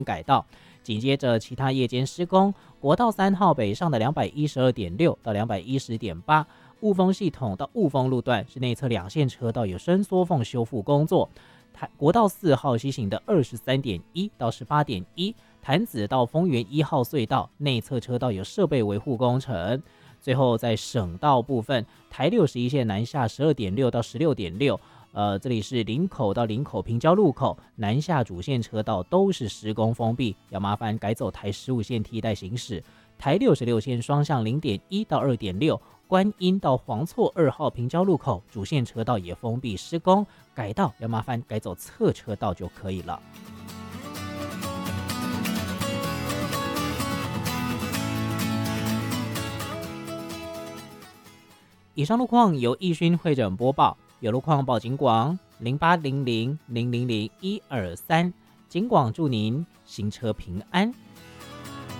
改道。紧接着其他夜间施工，国道3号北上的212.6到210.8雾峰系统到雾峰路段是内侧2线车道有伸缩缝修复工作。国道4号西行的23.1到18.1潭子到丰原1号隧道内侧车道有设备维护工程。最后在省道部分，台61线南下12.6到16.6，这里是林口到林口平交路口南下主线车道都是施工封闭，要麻烦改走台15线替代行驶。台66线双向0.1到2.6，观音到黄厝2号平交路口主线车道也封闭施工，改道要麻烦改走侧车道就可以了。以上路况由易勋会诊播报，有路况报警广0800000123，警广祝您行车平安。